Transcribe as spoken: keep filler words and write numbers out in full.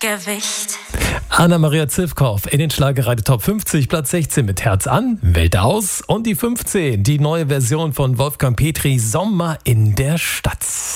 Gewicht. Anna-Maria Zivkow in den Schlagerradio Top fünfzig, Platz sechzehn mit Herz an, Welt aus und die fünfzehn, die neue Version von Wolfgang Petri, Sommer in der Stadt.